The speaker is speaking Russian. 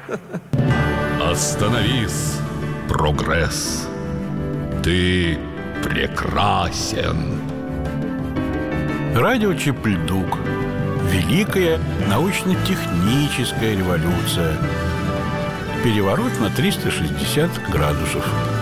Остановись, прогресс. Ты прекрасен. Радио Чипльдук. Великая научно-техническая революция. Переворот на 360 градусов.